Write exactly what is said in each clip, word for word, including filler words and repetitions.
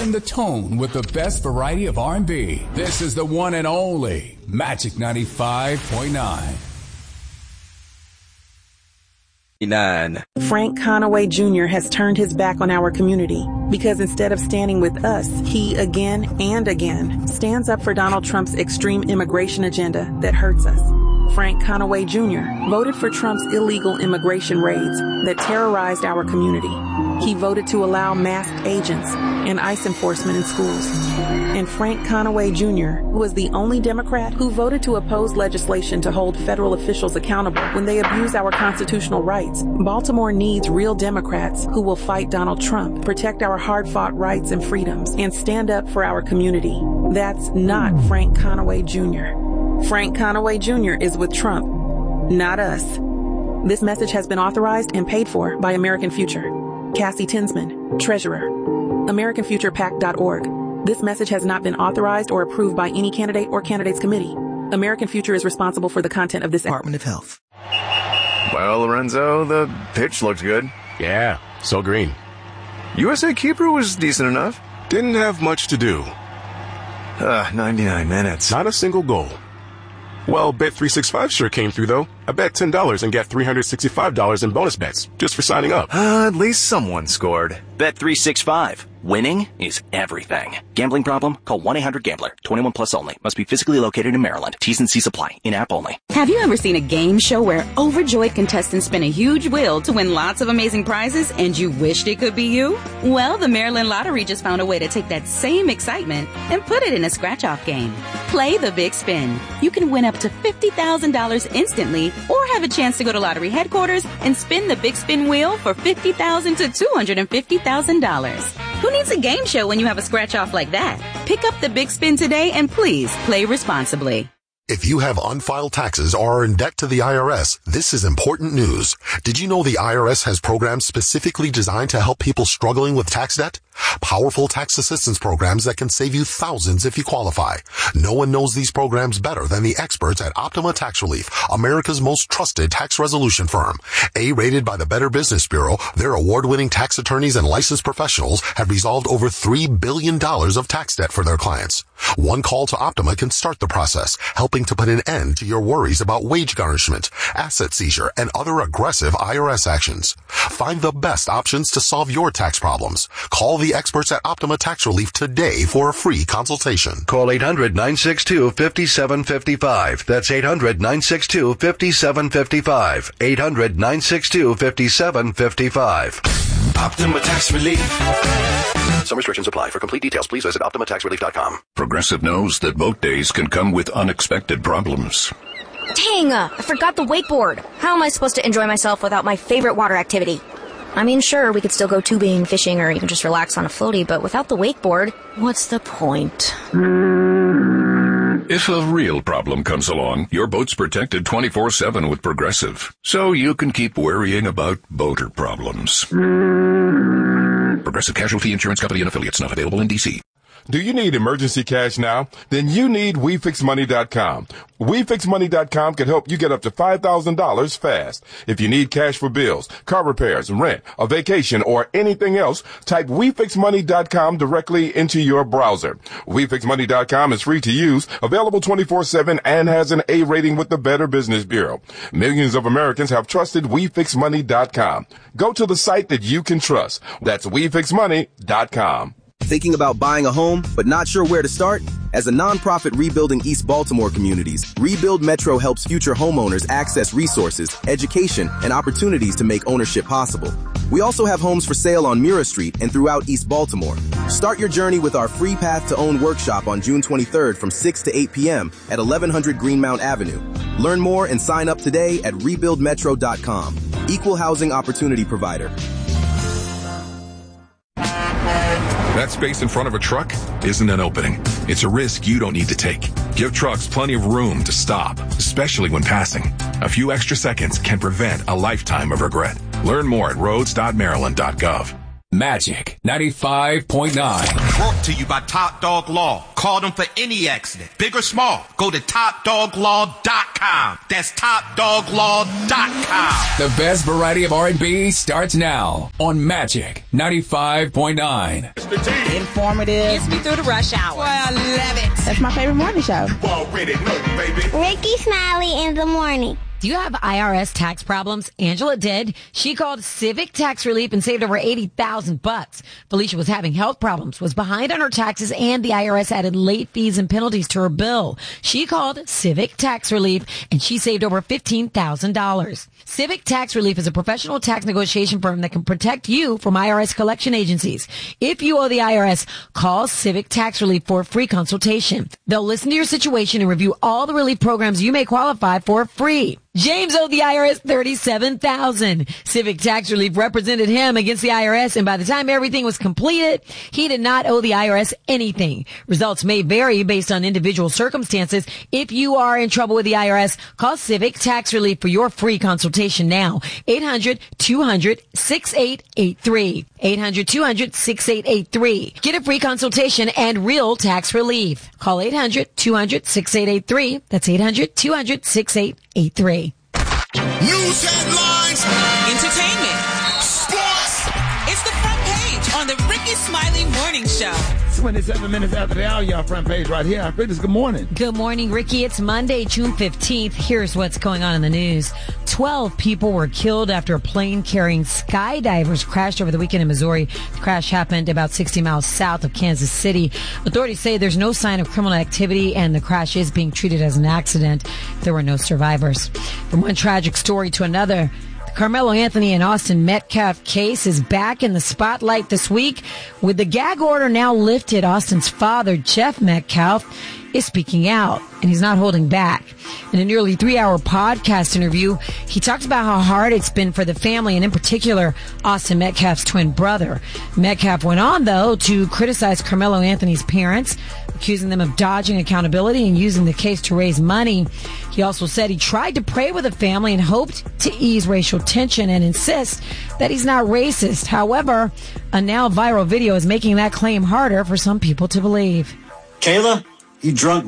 setting the tone with the best variety of R and B. This is the one and only Magic ninety-five point nine. Nine. Frank Conaway Junior has turned his back on our community because instead of standing with us, he again and again stands up for Donald Trump's extreme immigration agenda that hurts us. Frank Conaway Junior voted for Trump's illegal immigration raids that terrorized our community. He voted to allow masked agents and ICE enforcement in schools. And Frank Conaway Junior was the only Democrat who voted to oppose legislation to hold federal officials accountable when they abuse our constitutional rights. Baltimore needs real Democrats who will fight Donald Trump, protect our hard-fought rights and freedoms, and stand up for our community. That's not Frank Conaway Junior Frank Conaway Junior is with Trump, not us. This message has been authorized and paid for by American Future. Cassie Tinsman, Treasurer. American Future PAC dot org. This message has not been authorized or approved by any candidate or candidates committee. American Future is responsible for the content of this Department of Health. Well, Lorenzo, the pitch looked good. Yeah, so green. U S A keeper was decent enough. Didn't have much to do. Uh, ninety-nine minutes. Not a single goal. Well, Bet three sixty-five sure came through, though. I bet ten dollars and get three hundred sixty-five dollars in bonus bets just for signing up. Uh, at least someone scored. Bet three sixty-five. Winning is everything. Gambling problem? Call one eight hundred gambler. twenty-one plus only. Must be physically located in Maryland. T's and C's apply. In-app only. Have you ever seen a game show where overjoyed contestants spin a huge wheel to win lots of amazing prizes and you wished it could be you? Well, the Maryland Lottery just found a way to take that same excitement and put it in a scratch-off game. Play the Big Spin. You can win up to fifty thousand dollars instantly or have a chance to go to lottery headquarters and spin the Big Spin wheel for fifty thousand dollars to two hundred fifty thousand dollars. Who needs a game show when you have a scratch-off like that? Pick up the Big Spin today and please play responsibly. If you have unfiled taxes or are in debt to the I R S, this is important news. Did you know the I R S has programs specifically designed to help people struggling with tax debt? Powerful tax assistance programs that can save you thousands if you qualify. No one knows these programs better than the experts at Optima Tax Relief, America's most trusted tax resolution firm. A-rated by the Better Business Bureau, their award-winning tax attorneys and licensed professionals have resolved over three billion dollars of tax debt for their clients. One call to Optima can start the process, helping to put an end to your worries about wage garnishment, asset seizure, and other aggressive I R S actions. Find the best options to solve your tax problems. Call the experts at Optima Tax Relief today for a free consultation. Call eight hundred, nine six two, five seven five five. That's eight hundred, nine six two, five seven five five. eight hundred, nine six two, five seven five five. Optima Tax Relief. Some restrictions apply. For complete details, please visit Optima Tax Relief dot com. Progressive knows that boat days can come with unexpected problems. Dang, uh, I forgot the wakeboard. How am I supposed to enjoy myself without my favorite water activity? I mean, sure, we could still go tubing, fishing, or even just relax on a floaty, but without the wakeboard, what's the point? If a real problem comes along, your boat's protected twenty-four seven with Progressive, so you can keep worrying about boater problems. Progressive Casualty Insurance Company and Affiliates, not available in D C. Do you need emergency cash now? Then you need We Fix Money dot com. We Fix Money dot com can help you get up to five thousand dollars fast. If you need cash for bills, car repairs, rent, a vacation, or anything else, type We Fix Money dot com directly into your browser. We Fix Money dot com is free to use, available twenty-four seven, and has an A rating with the Better Business Bureau. Millions of Americans have trusted We Fix Money dot com. Go to the site that you can trust. That's We Fix Money dot com. Thinking about buying a home, but not sure where to start? As a nonprofit rebuilding East Baltimore communities, Rebuild Metro helps future homeowners access resources, education, and opportunities to make ownership possible. We also have homes for sale on Mira Street and throughout East Baltimore. Start your journey with our free Path to Own workshop on June twenty-third from six to eight p.m. at eleven hundred Greenmount Avenue. Learn more and sign up today at rebuild metro dot com. Equal housing opportunity provider. That space in front of a truck isn't an opening. It's a risk you don't need to take. Give trucks plenty of room to stop, especially when passing. A few extra seconds can prevent a lifetime of regret. Learn more at roads dot maryland dot gov. Magic ninety-five point nine. Brought to you by Top Dog Law. Call them for any accident, big or small. Go to top dog law dot com. That's top dog law dot com. The best variety of R and B starts now on Magic ninety-five point nine. Informative. Gets me through the rush hour. Boy, I love it. That's my favorite morning show. Already know, baby. Ricky Smiley in the morning. Do you have I R S tax problems? Angela did. She called Civic Tax Relief and saved over eighty thousand bucks. Felicia was having health problems, was behind on her taxes, and the I R S added late fees and penalties to her bill. She called Civic Tax Relief and she saved over fifteen thousand dollars. Civic Tax Relief is a professional tax negotiation firm that can protect you from I R S collection agencies. If you owe the I R S, call Civic Tax Relief for a free consultation. They'll listen to your situation and review all the relief programs you may qualify for free. James owed the I R S thirty-seven thousand dollars. Civic Tax Relief represented him against the I R S, and by the time everything was completed, he did not owe the I R S anything. Results may vary based on individual circumstances. If you are in trouble with the I R S, call Civic Tax Relief for your free consultation now. eight hundred two hundred sixty-eight eighty-three. eight hundred two hundred sixty-eight eighty-three. Get a free consultation and real tax relief. Call eight hundred two hundred sixty-eight eighty-three. That's eight hundred two hundred sixty-eight eighty-three. News headlines. Entertainment. Sports. It's the front page on the Ricky Smiley Morning Show. twenty-seven minutes after the hour, y'all, front page right here. Fitness, good morning. Good morning, Ricky. It's Monday, June fifteenth. Here's what's going on in the news. Twelve people were killed after a plane carrying skydivers crashed over the weekend in Missouri. The crash happened about sixty miles south of Kansas City. Authorities say there's no sign of criminal activity and the crash is being treated as an accident. There were no survivors. From one tragic story to another, Carmelo Anthony and Austin Metcalf case is back in the spotlight this week. With the gag order now lifted, Austin's father, Jeff Metcalf, is speaking out, and he's not holding back. In a nearly three-hour podcast interview, he talked about how hard it's been for the family, and in particular, Austin Metcalf's twin brother. Metcalf went on, though, to criticize Carmelo Anthony's parents, accusing them of dodging accountability and using the case to raise money. He also said he tried to pray with the family and hoped to ease racial tension and insist that he's not racist. However, a now viral video is making that claim harder for some people to believe. Kayla, you drunk.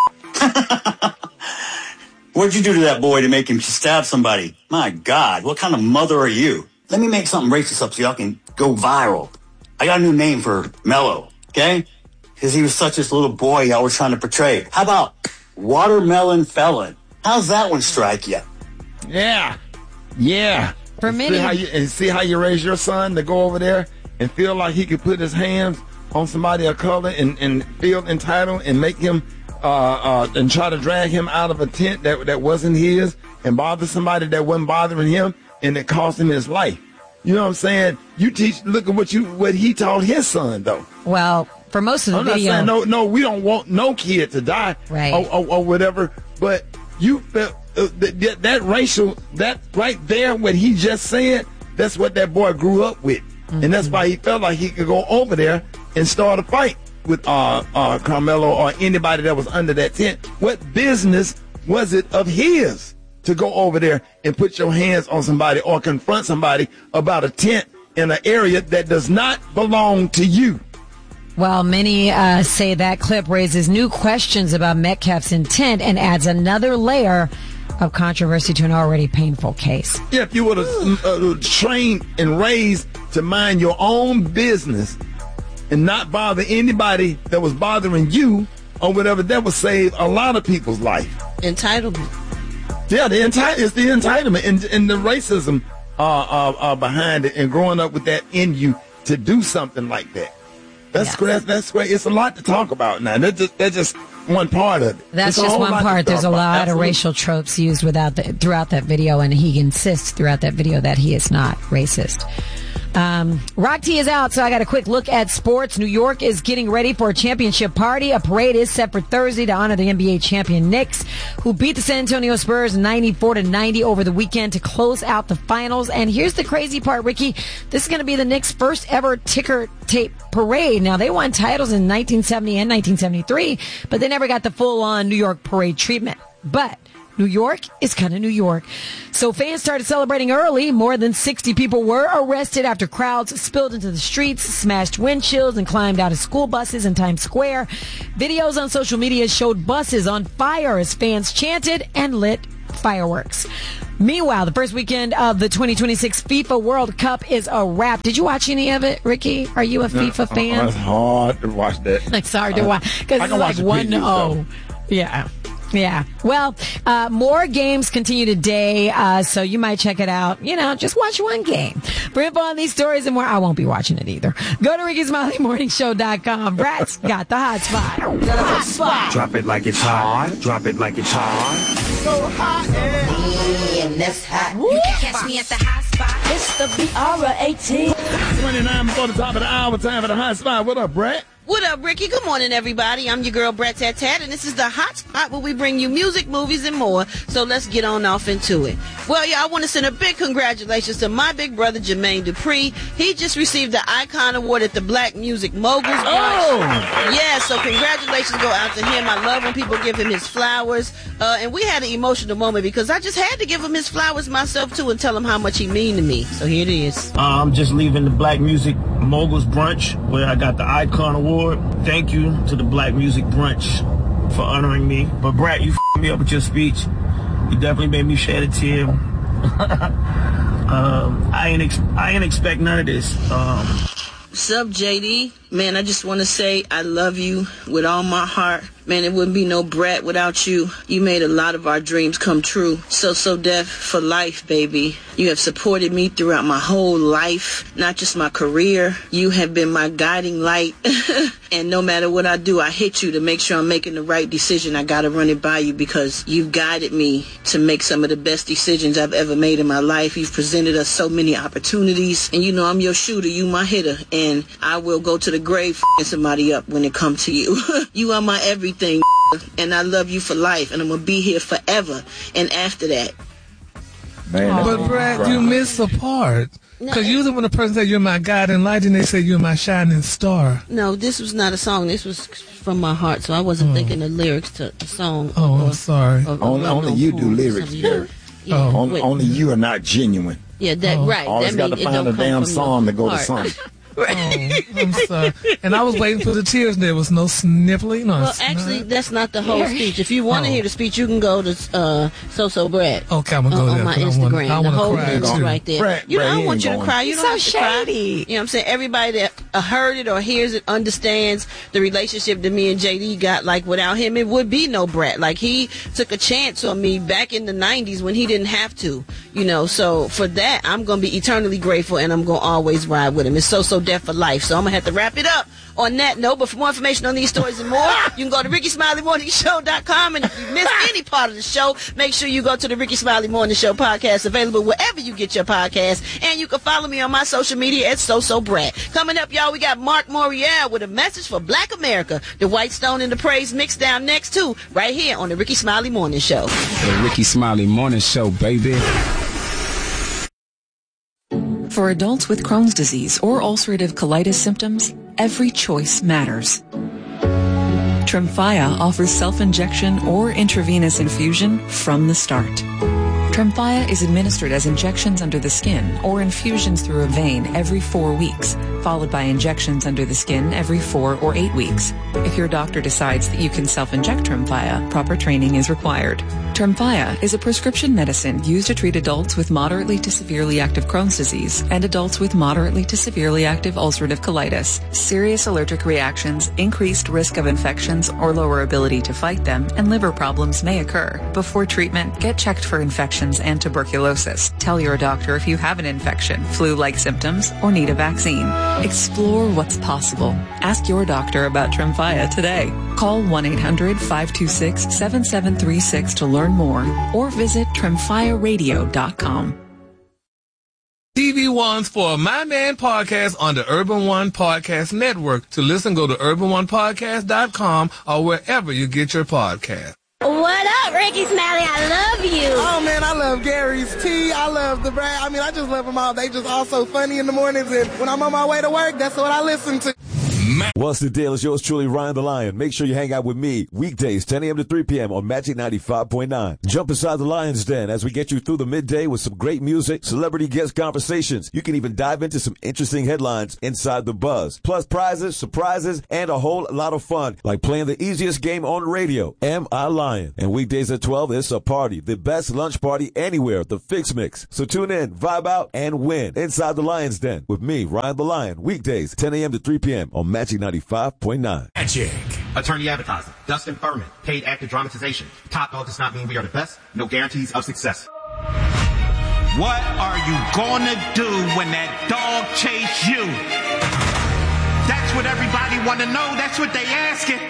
What'd you do to that boy to make him stab somebody? My God, what kind of mother are you? Let me make something racist up so y'all can go viral. I got a new name for Mello, okay? Because he was such this little boy y'all were trying to portray. How about Watermelon Felon? How's that one strike you? Yeah. Yeah. For many. See how you, and see how you raise your son to go over there and feel like he could put his hands on somebody of color and, and feel entitled and make him uh, uh, and try to drag him out of a tent that that wasn't his and bother somebody that wasn't bothering him, and it cost him his life. You know what I'm saying? You teach. Look at what you what he taught his son, though. Well, for most of the I'm video, not saying no, no, we don't want no kid to die, right, or, or, or whatever. But you felt uh, that, that racial, that right there, what he just said, that's what that boy grew up with, mm-hmm. and that's why he felt like he could go over there and start a fight with uh, uh, Carmelo or anybody that was under that tent. What business was it of his to go over there and put your hands on somebody or confront somebody about a tent in an area that does not belong to you? Well, many uh, say that clip raises new questions about Metcalf's intent and adds another layer of controversy to an already painful case. Yeah, if you were uh, trained and raised to mind your own business and not bother anybody that was bothering you or whatever, that would save a lot of people's life. Entitlement. Yeah, the enti- it's the entitlement and, and the racism uh, uh, uh, behind it, and growing up with that in you to do something like that. That's yeah. great. That's great. It's a lot to talk about now. That's just, that's just one part of it. That's There's just one part. There's a lot Absolutely. of racial tropes used without the, throughout that video, and he insists throughout that video that he is not racist. Um, Rock T is out, so I got a quick look at sports. New York is getting ready for a championship party. A parade is set for Thursday to honor the N B A champion Knicks, who beat the San Antonio Spurs ninety-four to ninety over the weekend to close out the finals. And here's the crazy part, Ricky. This is going to be the Knicks' first ever ticker tape parade. Now, they won titles in nineteen seventy and nineteen seventy-three, but they never got the full-on New York parade treatment. But New York is kind of New York. So fans started celebrating early. More than sixty people were arrested after crowds spilled into the streets, smashed windshields, and climbed out of school buses in Times Square. Videos on social media showed buses on fire as fans chanted and lit fireworks. Meanwhile, the first weekend of the twenty twenty-six FIFA World Cup is a wrap. Did you watch any of it, Ricky? Are you a FIFA No, fan? It's hard to watch that. Like, sorry to I- watch. Because I it's can like watch the one previews, oh. though. Yeah. Yeah. Well, uh, more games continue today, uh, so you might check it out. You know, just watch one game. For info on these stories and more, I won't be watching it either. Go to Ricky Smiley Morning Show dot com. Brat's got the hot spot. The hot spot. Drop it like it's hot. Drop it like it's hot. So hot and that's hot. You can catch me at the hot spot. It's the B R eighteen. twenty-nine before the top of the hour, time for the hot spot. What up, Brett? What up, Ricky? Good morning, everybody. I'm your girl, Brett Tat Tat, and this is the Hot Spot where we bring you music, movies, and more. So let's get on off into it. Well, yeah, I want to send a big congratulations to my big brother, Jermaine Dupri. He just received the Icon Award at the Black Music Moguls. Oh! Yeah, so congratulations go out to him. I love when people give him his flowers. Uh, and we had an emotional moment because I just had to give him his flowers myself, too, and tell him how much he mean to me. So here it is. Uh, I'm just leaving the Black Music Moguls Brunch where I got the Icon Award. Thank you to the Black Music Brunch for honoring me. But Brett, you f***ed me up with your speech. You definitely made me shed a tear. um, I ain't ex- I ain't expect none of this. Um, Sup, J D? Man, I just want to say I love you with all my heart. Man, it wouldn't be no Brett without you. You made a lot of our dreams come true. So, so deaf for life, baby. You have supported me throughout my whole life, not just my career. You have been my guiding light. And no matter what I do, I hit you to make sure I'm making the right decision. I gotta run it by you because you've guided me to make some of the best decisions I've ever made in my life. You've presented us so many opportunities. And you know I'm your shooter, you my hitter. And I will go to the grave f***ing somebody up when it comes to you. You are my everything, and I love you for life, and I'm gonna be here forever and after that. Man, but Brad, you missed a part. Because usually when a person says you're my God and light, and they say you're my shining star. No, this was not a song. This was from my heart, so I wasn't oh. thinking the lyrics to the song. Oh, or, I'm sorry. Or, or only only you do lyrics, Jerry. Yeah, oh. only, only you are not genuine. Yeah, that oh. right. Always got to find a damn song to go heart. to something. Oh, I'm sorry. And I was waiting for the tears. There was no sniffling. No well, snot. actually, that's not the whole speech. If you want to oh. hear the speech, you can go to uh, So So Brad. Okay, I'm gonna go uh, there. On my Instagram. I wanna, I the whole cry thing too. right there. Brad, you know, Brad, I don't want you to going. cry. You He's don't so have to shady. cry. You know what I'm saying? Everybody that uh, heard it or hears it understands the relationship that me and J D got. Like, without him, it would be no Brad. Like, he took a chance on me back in the nineties when he didn't have to. You know, so for that, I'm going to be eternally grateful, and I'm going to always ride with him. It's So So Deaf for life. So I'm going to have to wrap it up on that note. But for more information on these stories and more, you can go to Ricky Smiley Morning Show dot com. And if you missed any part of the show, make sure you go to the Ricky Smiley Morning Show podcast, available wherever you get your podcasts. And you can follow me on my social media at So So Brad. Coming up, y'all, we got Mark Morial with a message for Black America. The White Stone and the Praise mix down next too, right here on the Ricky Smiley Morning Show. The Ricky Smiley Morning Show, baby. For adults with Crohn's disease or ulcerative colitis symptoms, every choice matters. Tremfya offers self-injection or intravenous infusion from the start. Tremfya is administered as injections under the skin or infusions through a vein every four weeks, followed by injections under the skin every four or eight weeks. If your doctor decides that you can self-inject Tremfya, proper training is required. Tremfya is a prescription medicine used to treat adults with moderately to severely active Crohn's disease and adults with moderately to severely active ulcerative colitis. Serious allergic reactions, increased risk of infections or lower ability to fight them, and liver problems may occur. Before treatment, get checked for infections and tuberculosis. Tell your doctor if you have an infection, flu-like symptoms, or need a vaccine. Explore what's possible. Ask your doctor about Tremfya today. Call one eight hundred five two six seven seven three six to learn more, or visit tremfya radio dot com. T V Ones for My Man Podcast on the Urban One Podcast Network. To listen, go to urban one podcast dot com or wherever you get your podcast. What up, Ricky Smiley? I love you. Oh, man, I love Gary's Tea. I love the Brad. I mean, I just love them all. They just all so funny in the mornings, and when I'm on my way to work, that's what I listen to. What's the deal? It's yours truly, Ryan the Lion. Make sure you hang out with me weekdays, ten a.m. to three p.m. on Magic ninety-five point nine. Jump inside the Lion's Den as we get you through the midday with some great music, celebrity guest conversations. You can even dive into some interesting headlines inside the buzz. Plus prizes, surprises, and a whole lot of fun, like playing the easiest game on radio, Am I Lion? And weekdays at twelve, it's a party. The best lunch party anywhere, the Fix Mix. So tune in, vibe out, and win inside the Lion's Den with me, Ryan the Lion. Weekdays, ten a.m. to three p.m. on Magic ninety-five point nine. Magic. Attorney advertising. Dustin Furman. Paid actor dramatization. Top dog does not mean we are the best. No guarantees of success. What are you gonna do when that dog chase you? That's what everybody wanna know. That's what they asking.